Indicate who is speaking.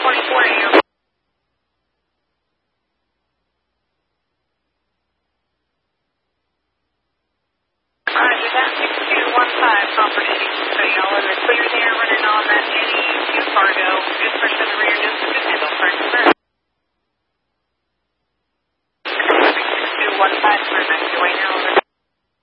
Speaker 1: 24 AM. Roger that, 6215 property. So y'all are clear there running on that NE2 cargo. Just push to the rear, just a good handle. Correct, sir. 6215 for next way now.